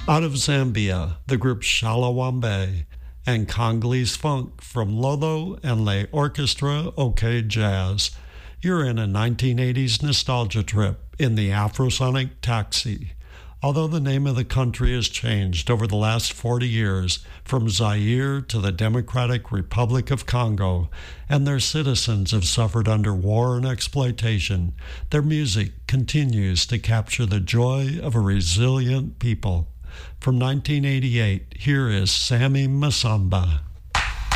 Out of Zambia, the group Shalawambe and Congolese funk from Lolo and Le Orchestra OK Jazz. You're in a 1980s nostalgia trip in the Afrosonic Taxi. Although the name of the country has changed over the last 40 years from Zaire to the Democratic Republic of Congo, and their citizens have suffered under war and exploitation, their music continues to capture the joy of a resilient people. From 1988, here is Sammy Masamba.